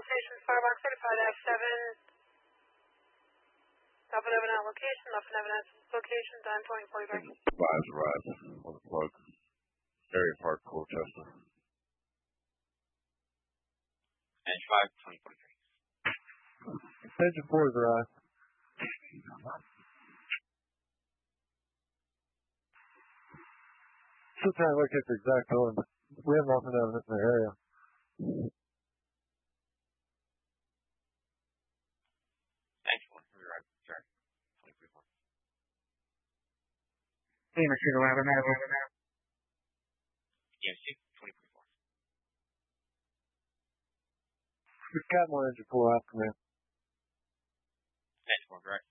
station, Firebox certified F7. Alpha Evan location, Alpha Evan location, time 2045. Advise arrive on the plug. Area Park, Colchester. Edge 5, 2043. Engine 4 is arrived. Still trying to locate the exact building, but we have nothing evidence in the area. Edge 1, we arrived. Sorry. 2034. Steamer Sugar Weber, medical. EMC, 2044. We've got more engine 4 off command. Edge 1, right.